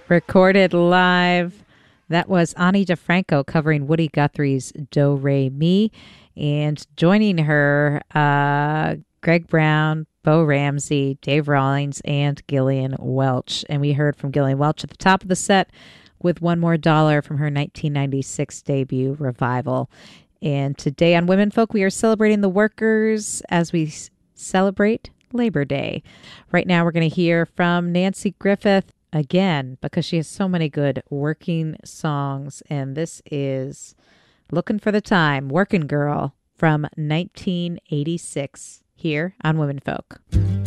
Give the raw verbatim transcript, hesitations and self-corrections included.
Recorded live. That was Ani DeFranco covering Woody Guthrie's Do Re Mi. And joining her, uh, Greg Brown, Bo Ramsey, Dave Rawlings, and Gillian Welch. And we heard from Gillian Welch at the top of the set with One More Dollar from her nineteen ninety-six debut, Revival. And today on Women Folk, we are celebrating the workers as we s- celebrate Labor Day. Right now, we're going to hear from Nanci Griffith again because she has so many good working songs. And this is Looking for the Time, Working Girl from nineteen eighty-six here on Women Folk.